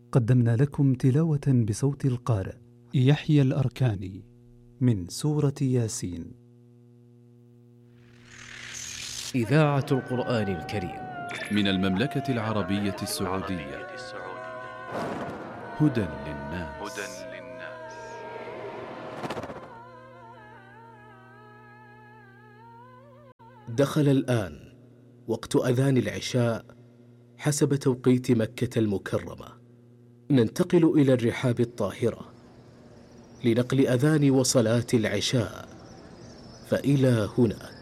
قدمنا لكم تلاوة بصوت القارئ يحيى الأركاني من سورة ياسين. إذاعة القرآن الكريم من المملكة العربية السعودية. هدى للناس. دخل الآن وقت أذان العشاء حسب توقيت مكة المكرمة. ننتقل إلى الرحاب الطاهرة لنقل أذان وصلاة العشاء، فإلى هنا